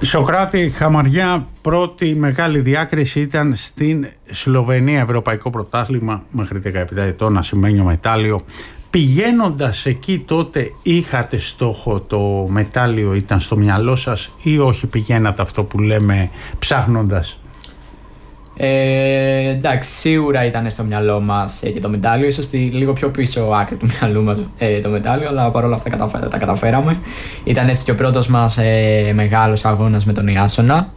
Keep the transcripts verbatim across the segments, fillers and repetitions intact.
Σοκράτη Χαμαριά, πρώτη μεγάλη διάκριση ήταν στην Σλοβενία, Ευρωπαϊκό Πρωτάθλημα μέχρι δεκαεπτά ετών, ασημένιο μετάλλιο. Πηγαίνοντας εκεί τότε είχατε στόχο το μετάλλιο, ήταν στο μυαλό σας ή όχι, πηγαίνατε αυτό που λέμε ψάχνοντας? Ε, εντάξει, σίγουρα ήταν στο μυαλό μας ε, και το μετάλλιο, ίσως στη λίγο πιο πίσω άκρη του μυαλού μας ε, το μετάλλιο, αλλά παρόλα αυτά καταφέ, τα καταφέραμε. Ήταν έτσι και ο πρώτος μας ε, μεγάλος αγώνας με τον Ιάσονα.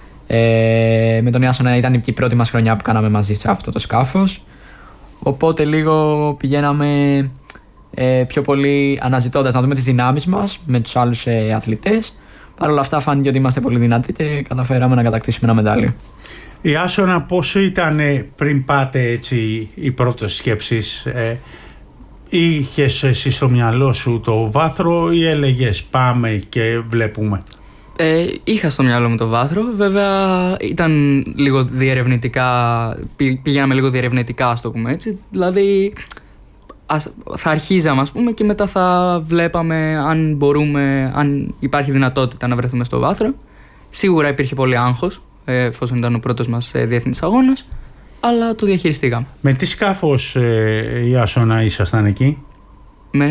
Ε, με τον Ιάσονα ήταν και η πρώτη μας χρονιά που κάναμε μαζί σε αυτό το σκάφος. Οπότε λίγο πηγαίναμε ε, πιο πολύ αναζητώντας να δούμε τις δυνάμεις μας με τους άλλους ε, αθλητές. Παρ' όλα αυτά φάνηκε ότι είμαστε πολύ δυνατοί και καταφέραμε να κατακτήσουμε ένα μετάλλιο. Ιάσονα, πώς ήταν πριν πάτε έτσι οι πρώτες σκέψεις? Ε, είχες εσύ στο μυαλό σου το βάθρο ή έλεγες πάμε και βλέπουμε? Ε, είχα στο μυαλό μου το βάθρο, βέβαια ήταν λίγο διερευνητικά, πήγαμε λίγο διερευνητικά, ας το πούμε έτσι, δηλαδή ας, θα αρχίζαμε ας πούμε και μετά θα βλέπαμε αν μπορούμε, αν υπάρχει δυνατότητα να βρεθούμε στο βάθρο. Σίγουρα υπήρχε πολύ άγχος, εφόσον ήταν ο πρώτος μας διεθνής αγώνας, αλλά το διαχειριστήκαμε. Με τι σκάφος, ε, Ιάσονα, ήσασταν εκεί? Με,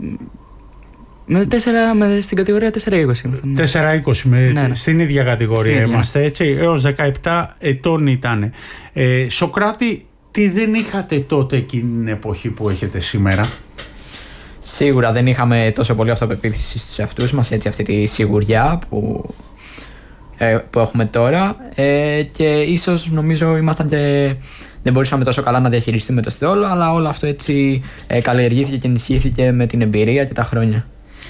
με, τέσσερα, με στην κατηγορία τέσσερα είκοσι ήμασταν. τέσσερα είκοσι, με, ναι, ναι. Στην ίδια κατηγορία στην είμαστε ίδια. Έτσι, έως δεκαεπτά ετών ήταν. Ε, Σοκράτη, τι δεν είχατε τότε εκείνη την εποχή που έχετε σήμερα? Σίγουρα δεν είχαμε τόσο πολύ αυτοπεποίθηση στους εαυτούς μας, έτσι, αυτή τη σιγουριά που... που έχουμε τώρα ε, και ίσως νομίζω ήμασταν και δεν μπορούσαμε τόσο καλά να διαχειριστούμε το στόλο, αλλά όλο αυτό έτσι ε, καλλιεργήθηκε και ενισχύθηκε με την εμπειρία και τα χρόνια.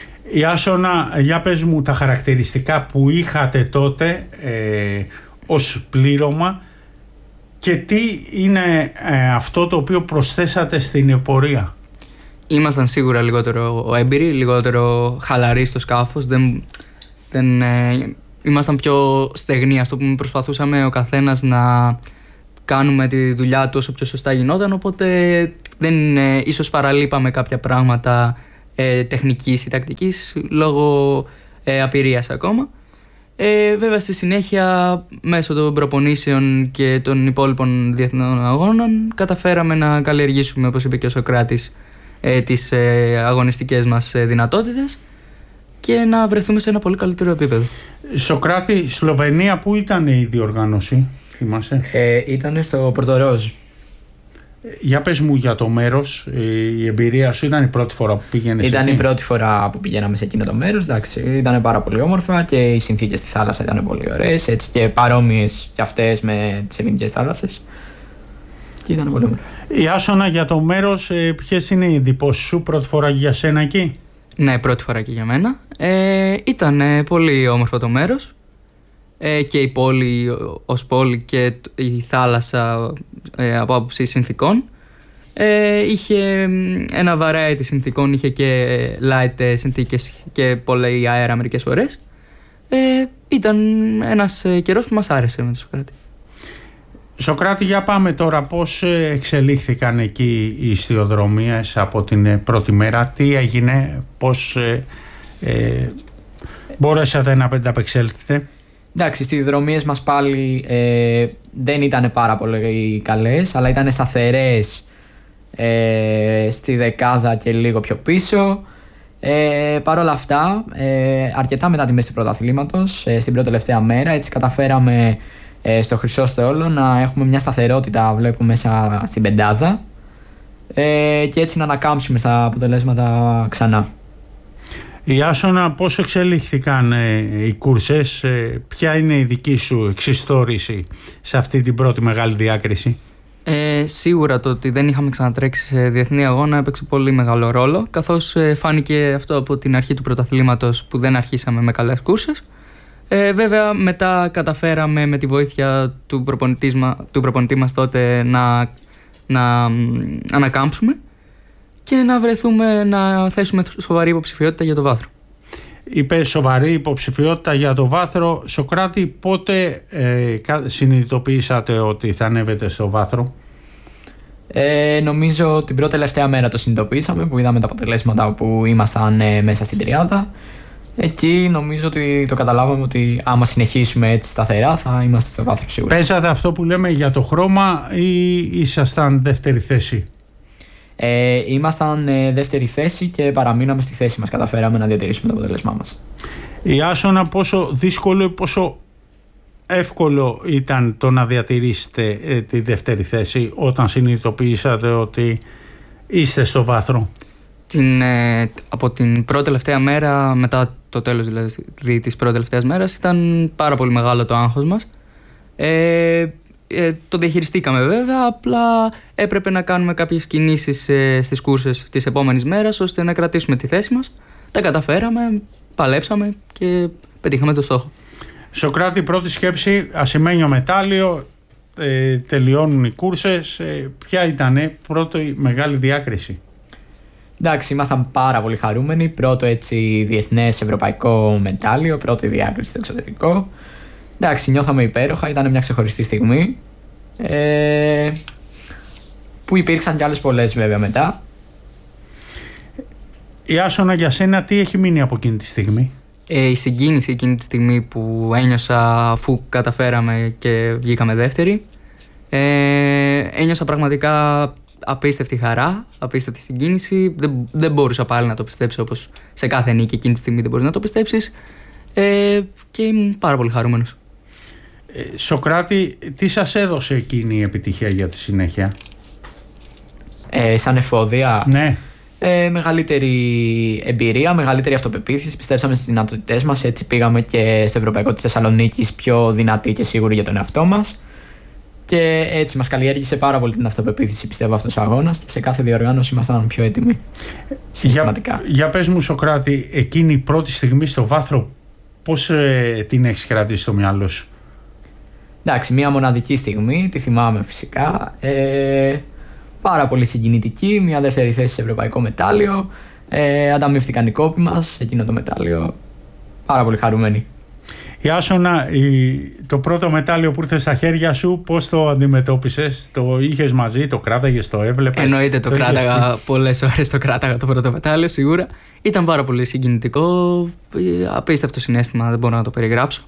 Ιάσονα, για πες μου τα χαρακτηριστικά που είχατε τότε ε, ως πλήρωμα και τι είναι ε, αυτό το οποίο προσθέσατε στην πορεία. Ήμασταν σίγουρα λιγότερο έμπειροι, λιγότερο χαλαροί στο σκάφος, δεν... δεν ε, ήμασταν πιο στεγνοί, ας το πούμε, προσπαθούσαμε ο καθένας να κάνουμε τη δουλειά του όσο πιο σωστά γινόταν, οπότε δεν, ε, ίσως παραλείπαμε κάποια πράγματα ε, τεχνικής ή τακτικής λόγω ε, απειρίας ακόμα. Ε, βέβαια στη συνέχεια μέσω των προπονήσεων και των υπόλοιπων διεθνών αγώνων καταφέραμε να καλλιεργήσουμε, όπως είπε και ο Σοκράτης, ε, τις ε, αγωνιστικές μας ε, δυνατότητες και να βρεθούμε σε ένα πολύ καλύτερο επίπεδο. Σοκράτη, Σλοβενία, πού ήταν η διοργάνωση, θυμάσαι? Ε, ήταν στο Πορτορόζ. Για πες μου για το μέρος, η εμπειρία σου ήταν η πρώτη φορά που πήγαινες? Ήταν εκεί? η πρώτη φορά που πηγαίναμε σε εκείνο το μέρος, εντάξει, ήταν πάρα πολύ όμορφα και οι συνθήκες στη θάλασσα ήταν πολύ ωραίες, έτσι, και παρόμοιες και αυτές με τις ελληνικές θάλασσες. Και ήταν πολύ όμορφα. Ιάσονα, για το μέρος, ποιες είναι οι εντυπώσεις σου, πρώτη φορά για σένα εκεί? Ναι, πρώτη φορά και για μένα. Ε, ήταν ε, πολύ όμορφο το μέρος ε, και η πόλη ως πόλη και η θάλασσα ε, από άποψη συνθήκων. Ε, είχε ένα variety συνθήκων, είχε και light συνθήκες και πολύ αέρα μερικές φορές. Ε, ήταν ένας καιρός που μας άρεσε με το Σοκράτη. Σοκράτη, για πάμε τώρα, πώς εξελίχθηκαν εκεί οι ιστιοδρομίες από την πρώτη μέρα, τι έγινε, πώς ε, ε, μπορέσατε να ανταπεξέλθετε? Εντάξει, οι ιστιοδρομίες μας πάλι ε, δεν ήταν πάρα πολύ καλές, αλλά ήταν σταθερές ε, στη δεκάδα και λίγο πιο πίσω. Ε, Παρ' όλα αυτά, ε, αρκετά μετά τη μέση του πρωταθλήματος, ε, στην πρώτη τελευταία μέρα, έτσι καταφέραμε ε, στο χρυσό στόλο να έχουμε μια σταθερότητα, βλέπω, μέσα στην πεντάδα ε, και έτσι να ανακάμψουμε στα αποτελέσματα ξανά. Ιάσονα, πώς εξελίχθηκαν ε, οι κούρσες, ε, ποια είναι η δική σου εξιστόρηση σε αυτή την πρώτη μεγάλη διάκριση? Ε, σίγουρα το ότι δεν είχαμε ξανατρέξει σε διεθνή αγώνα έπαιξε πολύ μεγάλο ρόλο, καθώς ε, φάνηκε αυτό από την αρχή του πρωταθλήματος που δεν αρχίσαμε με καλές κούρσες. Ε, βέβαια μετά καταφέραμε με τη βοήθεια του, του προπονητή μας τότε να, να ανακάμψουμε και να βρεθούμε να θέσουμε σοβαρή υποψηφιότητα για το βάθρο. Είπε σοβαρή υποψηφιότητα για το βάθρο. Σοκράτη, πότε ε, συνειδητοποιήσατε ότι θα ανέβετε στο βάθρο? Ε, νομίζω την πρώτη τελευταία μέρα το συνειδητοποιήσαμε, που είδαμε τα αποτελέσματα που ήμασταν ε, μέσα στην τριάδα Εκεί νομίζω ότι το καταλάβαμε ότι άμα συνεχίσουμε έτσι σταθερά θα είμαστε στο βάθρο σίγουρα. Παίζατε αυτό που λέμε για το χρώμα ή ήσασταν δεύτερη θέση? Ε, ήμασταν ε, δεύτερη θέση και παραμείναμε στη θέση μας. Καταφέραμε να διατηρήσουμε το αποτέλεσμά μας. Η Άσονα, πόσο δύσκολο ή πόσο εύκολο ήταν το να διατηρήσετε ε, τη δεύτερη θέση όταν συνειδητοποιήσατε ότι είστε στο βάθρο? Την, ε, από την πρώτη τελευταία μέρα, μετά το τέλος δηλαδή της πρώτης τελευταίας μέρας, ήταν πάρα πολύ μεγάλο το άγχος μας. Ε, ε, το διαχειριστήκαμε βέβαια, απλά έπρεπε να κάνουμε κάποιες κινήσεις ε, στις κούρσες της επόμενης μέρας ώστε να κρατήσουμε τη θέση μας. Τα καταφέραμε, παλέψαμε και πετύχαμε το στόχο. Σοκράτη, πρώτη σκέψη, ασημένιο μετάλλιο, ε, τελειώνουν οι κούρσες. Ε, ποια ήταν πρώτη μεγάλη διάκριση? Εντάξει, ήμασταν πάρα πολύ χαρούμενοι. Πρώτο έτσι διεθνές ευρωπαϊκό μετάλλιο, πρώτη διάκριση στο εξωτερικό. Εντάξει, νιώθαμε υπέροχα, ήταν μια ξεχωριστή στιγμή. Ε, που υπήρξαν κι άλλες πολλές βέβαια μετά. Η Άσονα, για σένα τι έχει μείνει από εκείνη τη στιγμή? Ε, η συγκίνηση εκείνη τη στιγμή που ένιωσα αφού καταφέραμε και βγήκαμε δεύτεροι. Ε, ένιωσα πραγματικά απίστευτη χαρά, απίστευτη συγκίνηση. Δεν, δεν μπορούσα πάλι να το πιστέψω, όπως σε κάθε νίκη εκείνη τη στιγμή δεν μπορείς να το πιστέψεις. Ε, και ήμουν πάρα πολύ χαρούμενος. Ε, Σοκράτη, τι σας έδωσε εκείνη η επιτυχία για τη συνέχεια? Ε, σαν εφόδια. Ναι. Ε, μεγαλύτερη εμπειρία, μεγαλύτερη αυτοπεποίθηση. Πιστέψαμε στις δυνατότητές μας. Έτσι πήγαμε και στο Ευρωπαϊκό της Θεσσαλονίκης πιο δυνατοί και σίγουροι για τον εαυτό μας. Και έτσι μας καλλιέργησε πάρα πολύ την αυτοπεποίθηση, πιστεύω, αυτός ο αγώνας. Και σε κάθε διοργάνωση ήμασταν πιο έτοιμοι. Συστηματικά. Για, για πες μου, Σοκράτη, εκείνη η πρώτη στιγμή στο βάθρο, πώς ε, την έχεις κρατήσει στο μυαλό σου? Εντάξει, μία μοναδική στιγμή, τη θυμάμαι φυσικά. Ε, πάρα πολύ συγκινητική. Μια δεύτερη θέση σε ευρωπαϊκό μετάλλιο. Ε, ανταμείφθηκαν οι κόποι μας, εκείνο το μετάλλιο. Πάρα πολύ χαρούμενοι. Η Άσονα, η, το πρώτο μετάλλιο που ήρθε στα χέρια σου, πώς το αντιμετώπισες? Το είχες μαζί, το κράταγες, το έβλεπες? Εννοείται το, το κράταγα, είχες... πολλές ώρες το κράταγα το πρώτο μετάλλιο, σίγουρα. Ήταν πάρα πολύ συγκινητικό, απίστευτο συναίσθημα, δεν μπορώ να το περιγράψω.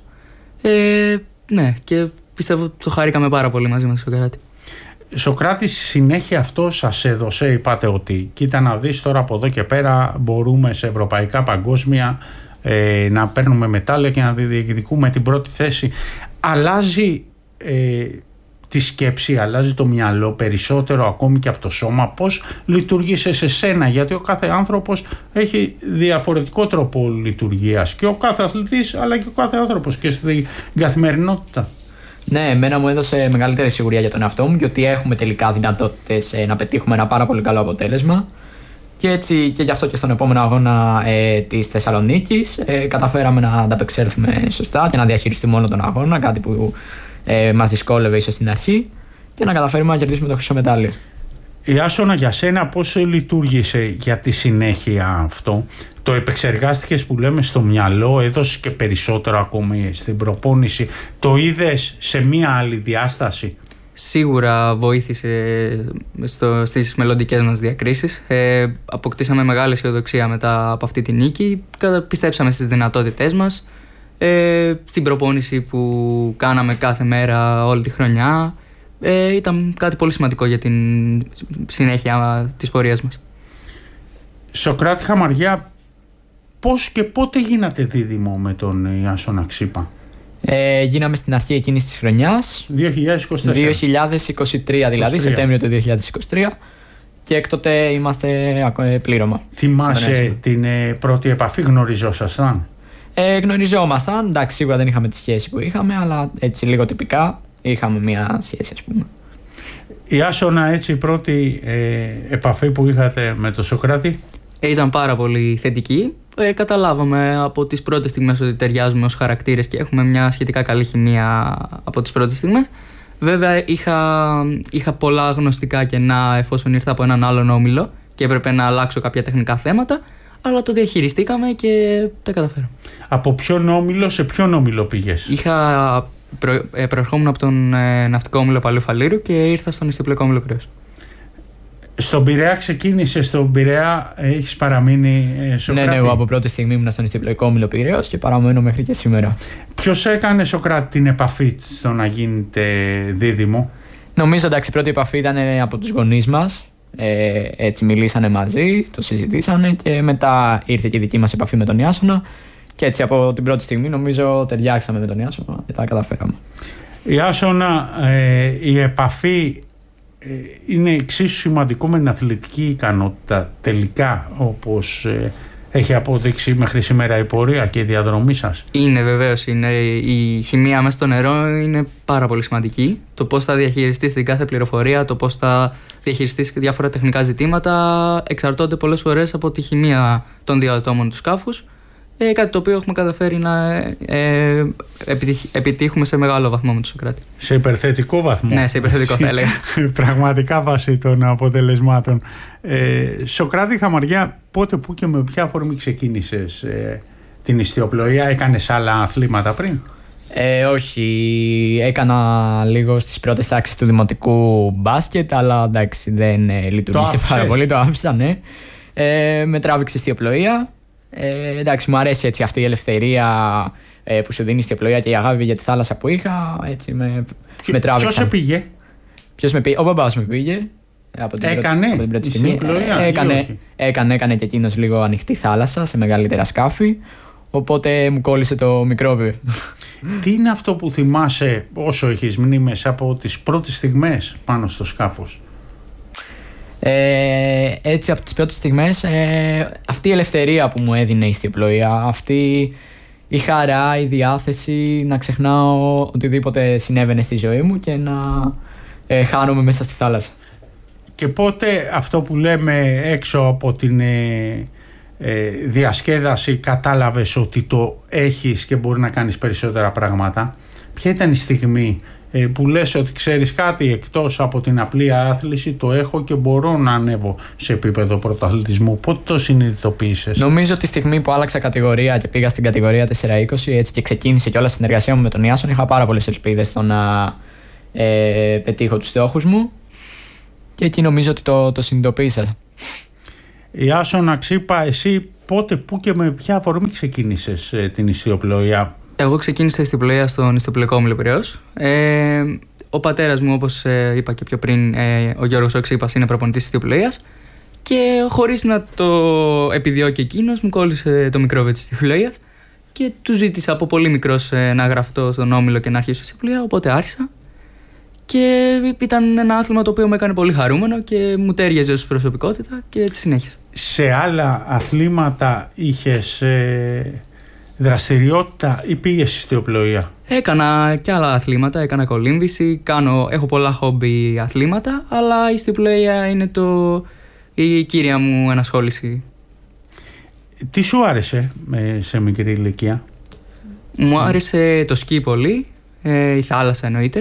Ε, ναι, και πιστεύω το χαρήκαμε πάρα πολύ μαζί μας στο Σοκράτη. Σοκράτη, συνέχεια αυτό σας έδωσε, είπατε ότι κοίτα να δεις τώρα από εδώ και πέρα μπορούμε σε ευρωπαϊκά, παγκόσμια ε, να παίρνουμε μετάλλια και να διεκδικούμε την πρώτη θέση. Αλλάζει ε, τη σκέψη, αλλάζει το μυαλό περισσότερο ακόμη και από το σώμα? Πώς λειτουργήσε σε σένα? Γιατί ο κάθε άνθρωπος έχει διαφορετικό τρόπο λειτουργίας, και ο κάθε αθλητής αλλά και ο κάθε άνθρωπος και στην καθημερινότητα. Ναι, εμένα μου έδωσε μεγαλύτερη σιγουριά για τον εαυτό μου και ότι έχουμε τελικά δυνατότητες ε, να πετύχουμε ένα πάρα πολύ καλό αποτέλεσμα. Και έτσι και γι' αυτό και στον επόμενο αγώνα ε, της Θεσσαλονίκης ε, καταφέραμε να ανταπεξέλθουμε σωστά και να διαχειριστούμε όλο τον αγώνα, κάτι που ε, μας δυσκόλευε ίσως στην αρχή, και να καταφέρουμε να κερδίσουμε το χρυσό μετάλλιο. Η Άσονα, για σένα πώς λειτουργήσε για τη συνέχεια αυτό? Το επεξεργάστηκες που λέμε στο μυαλό, έδωσες και περισσότερο ακόμη στην προπόνηση? Το είδες σε μία άλλη διάσταση? Σίγουρα βοήθησε στο, στις μελλοντικές μας διακρίσεις. Ε, αποκτήσαμε μεγάλη αισιοδοξία μετά από αυτή τη νίκη. Πιστέψαμε στις δυνατότητές μας, ε, στην προπόνηση που κάναμε κάθε μέρα όλη τη χρονιά. Ε, ήταν κάτι πολύ σημαντικό για την συνέχεια της πορείας μας. Σοκράτη Χαμαριά, πώς και πότε γίνατε δίδυμο με τον Άσονα Ξύπα? Ε, γίναμε στην αρχή εκείνης της χρονιάς, δύο χιλιάδες είκοσι τέσσερα. δύο χιλιάδες είκοσι τρία δηλαδή, Σεπτέμβριο του δύο χιλιάδες είκοσι τρία, και έκτοτε είμαστε πλήρωμα. Θυμάσαι την ε, πρώτη επαφή, γνωριζόσασταν? Ε, γνωριζόμασταν, εντάξει, σίγουρα δεν είχαμε τη σχέση που είχαμε, αλλά έτσι λίγο τυπικά είχαμε μια σχέση, ας πούμε. Η Άσονα, έτσι η πρώτη ε, επαφή που είχατε με τον Σοκράτη? Ε, ήταν πάρα πολύ θετική. Ε, καταλάβαμε από τις πρώτες στιγμές ότι ταιριάζουμε ως χαρακτήρες και έχουμε μια σχετικά καλή χημεία από τις πρώτες στιγμές. Βέβαια είχα, είχα πολλά γνωστικά κενά εφόσον ήρθα από έναν άλλον όμιλο και έπρεπε να αλλάξω κάποια τεχνικά θέματα, αλλά το διαχειριστήκαμε και τα καταφέραμε. Από ποιον όμιλο σε ποιον όμιλο πήγες? Είχα προ, ε, προερχόμουν από τον ε, ναυτικό όμιλο Παλαιού Φαλήρου και ήρθα στον νηστιπλοϊκό όμιλο Πειραιώς. Στον Πειραιά ξεκίνησε, στον Πειραιά έχεις παραμείνει, ε, Σοκράτη? Ναι, ναι, εγώ από πρώτη στιγμή ήμουν στον νηστιπλοϊκό όμιλο Πειραιώς και παραμένω μέχρι και σήμερα. Ποιος έκανε, Σοκράτη, την επαφή στο να γίνετε δίδυμο? Νομίζω, εντάξει, η πρώτη επαφή ήταν από τους γονείς μας. Ε, έτσι μιλήσανε μαζί, το συζητήσανε και μετά ήρθε και η δική μας επαφή με τον Ιάσονα. Και έτσι από την πρώτη στιγμή νομίζω ταιριάξαμε με τον Ιάσονα και τα καταφέραμε. Ιάσονα, ε, η επαφή ε, είναι εξίσου σημαντικό με την αθλητική ικανότητα τελικά, όπως ε, έχει αποδείξει μέχρι σήμερα η πορεία και η διαδρομή σας? Είναι, βεβαίως, είναι. Η χημεία μέσα στο νερό είναι πάρα πολύ σημαντική. Το πώς θα διαχειριστείς την κάθε πληροφορία, το πώς θα διαχειριστείς διάφορα τεχνικά ζητήματα εξαρτώνται πολλές φορές από τη χημεία των δύο ατόμων του σκάφους. Ε, κάτι το οποίο έχουμε καταφέρει να ε, επιτυχ, επιτύχουμε σε μεγάλο βαθμό με τον Σοκράτη. Σε υπερθετικό βαθμό. Ναι, σε υπερθετικό θα έλεγα. Πραγματικά βάσει των αποτελεσμάτων. Ε, Σοκράτη Χαμαριά, πότε, πού και με ποια αφορμή ξεκίνησες ε, την ιστιοπλοεία? Έκανες άλλα αθλήματα πριν? Ε, όχι, έκανα λίγο στις πρώτες τάξεις του δημοτικού μπάσκετ, αλλά εντάξει, δεν ε, λειτουργήσε πάρα πολύ, το άφησα, ναι. Ε, με τράβηξε ιστιοπλοεία. Ε, εντάξει, μου αρέσει έτσι αυτή η ελευθερία ε, που σου δίνει η ιστιοπλοεία και η αγάπη για τη θάλασσα που είχα. Έτσι με, Ποιο, με τράβηξαν. Ποιος σε πήγε? Ποιος με πήγε? Ο μπαμπάς με πήγε. Από την έκανε πρώτη, από την πρώτη στιγμή. Ε, έκανε, έκανε, έκανε και εκείνος λίγο ανοιχτή θάλασσα σε μεγαλύτερα σκάφη. Οπότε μου κόλλησε το μικρόβιο. Τι είναι αυτό που θυμάσαι όσο έχεις μνήμες από τις πρώτες στιγμές πάνω στο σκάφος? Ε, έτσι από τις πρώτες στιγμές ε, αυτή η ελευθερία που μου έδινε η ιστιοπλοεία, αυτή η χαρά, η διάθεση να ξεχνάω οτιδήποτε συνέβαινε στη ζωή μου και να ε, χάνομαι μέσα στη θάλασσα. Και πότε αυτό που λέμε έξω από την ε, ε, διασκέδαση κατάλαβες ότι το έχεις και μπορεί να κάνεις περισσότερα πράγματα? Ποια ήταν η στιγμή ε, που λες ότι ξέρεις κάτι, εκτός από την απλή άθληση το έχω και μπορώ να ανέβω σε επίπεδο πρωταθλητισμού? Πότε το συνειδητοποίησες? Νομίζω τη στιγμή που άλλαξα κατηγορία και πήγα στην κατηγορία τέσσερα είκοσι, έτσι, και ξεκίνησε και όλα στη συνεργασία μου με τον Ιάσον, είχα πάρα πολλές ελπίδες στο να ε, πετύχω τους στόχους μου και εκεί νομίζω ότι το, το συνειδητοποίησα. Ιάσονα Ξύπα, εσύ πότε, πού και με ποια αφορμή ξεκίνησες ε, την ιστιοπλοεία? Εγώ ξεκίνησα ιστιοπλοεία στον ιστιοπλοϊκό όμιλο Πειραιώς. Ε, ο πατέρας μου, όπως ε, είπα και πιο πριν, ε, ο Γιώργος Ξύπας, είναι προπονητής ιστιοπλοείας και χωρίς να το επιδιώκει εκείνος, μου κόλλησε το μικρόβιο της ιστιοπλοείας και του ζήτησα από πολύ μικρός ε, να γραφτώ στον όμιλο και να αρχίσω ιστιοπλοεία, οπότε άρχισα. Και ήταν ένα άθλημα το οποίο με έκανε πολύ χαρούμενο και μου τέριαζε ως προσωπικότητα και έτσι συνέχισα. Σε άλλα αθλήματα είχες ε, δραστηριότητα ή πήγες στη ιστιοπλοεία? Έκανα και άλλα αθλήματα, έκανα κολύμβηση, κάνω, έχω πολλά χόμπι αθλήματα, αλλά η ιστιοπλοεία είναι το, η κύρια μου ενασχόληση. Τι σου άρεσε ε, σε μικρή ηλικία? Μου άρεσε το σκι πολύ, ε, η θάλασσα εννοείται.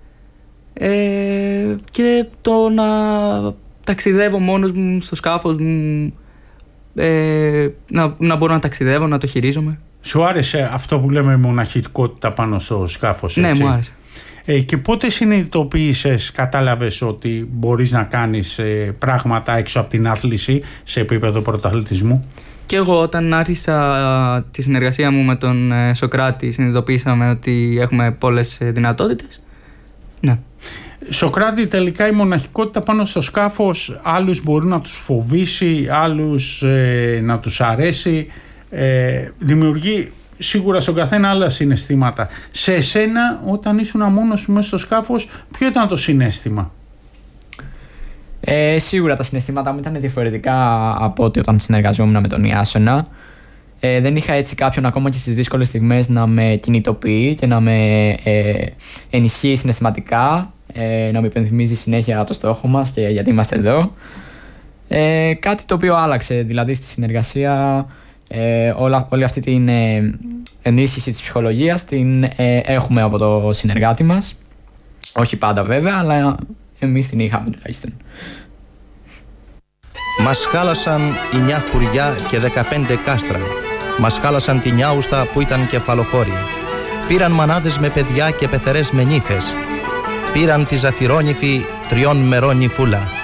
Ε, και το να ταξιδεύω μόνος μου στο σκάφος μου, ε, να, να μπορώ να ταξιδεύω, να το χειρίζομαι. Σου άρεσε αυτό που λέμε μοναχικότητα πάνω στο σκάφος, έτσι? Ναι, μου άρεσε. Ε, και πότε συνειδητοποίησες, κατάλαβες ότι μπορείς να κάνεις ε, πράγματα έξω από την άθληση σε επίπεδο πρωταθλητισμού? Και εγώ όταν άρχισα τη συνεργασία μου με τον ε, Σοκράτη συνειδητοποίησαμε ότι έχουμε πολλές ε, δυνατότητες. Ναι. Σοκράτη, τελικά η μοναχικότητα πάνω στο σκάφος άλλους μπορεί να τους φοβήσει, άλλους ε, να τους αρέσει, ε, δημιουργεί σίγουρα στον καθένα άλλα συναισθήματα. Σε εσένα, όταν ήσουν μόνος σου μέσα στο σκάφος, ποιο ήταν το συναίσθημα? Ε, σίγουρα τα συναισθήματα μου ήταν διαφορετικά από ότι όταν συνεργαζόμουν με τον Ιάσονα. Ε, δεν είχα έτσι κάποιον ακόμα και στις δύσκολες στιγμές να με κινητοποιεί και να με ε, ενισχύει συναισθηματικά, ε, να με υπενθυμίζει συνέχεια το στόχο μας και γιατί είμαστε εδώ. Ε, κάτι το οποίο άλλαξε, δηλαδή στη συνεργασία, ε, όλα, όλη αυτή την ε, ενίσχυση της ψυχολογίας την ε, έχουμε από το συνεργάτη μας. Όχι πάντα βέβαια, αλλά εμείς την είχαμε τουλάχιστον. Μας χάλασαν εννιά χουριά και δεκαπέντε κάστρα. Μας χάλασαν την Νιάουστα που ήταν κεφαλοχώρια. Πήραν μανάδες με παιδιά και πεθερές με νύφες. Πήραν τη Ζαφυρόνυφη τριών μερών νυφούλα.